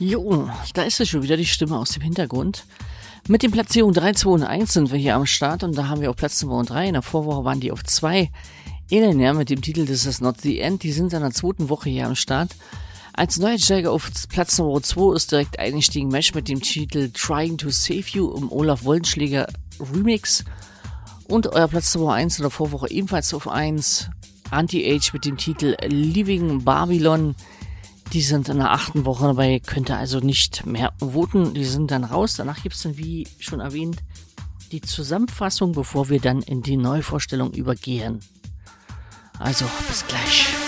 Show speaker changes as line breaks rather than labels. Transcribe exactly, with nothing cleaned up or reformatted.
Jo, da ist es schon wieder, die Stimme aus dem Hintergrund. Mit den Platzierungen drei, zwei und eins sind wir hier am Start und da haben wir auf Platz Nummer drei. In der Vorwoche waren die auf zwei. Eleanor mit dem Titel This Is Not The End, die sind in der zweiten Woche hier am Start. Als Neueinsteiger auf Platz Nummer zwei ist direkt eingestiegen Mesh mit dem Titel Trying to Save You im Olaf Wollenschläger Remix. Und euer Platz Nummer eins in der Vorwoche ebenfalls auf eins. Anti-Age mit dem Titel Living Babylon. Die sind in der achten Woche dabei, könnt ihr also nicht mehr voten. Die sind dann raus. Danach gibt es dann, wie schon erwähnt, die Zusammenfassung, bevor wir dann in die Neuvorstellung übergehen. Also, bis gleich.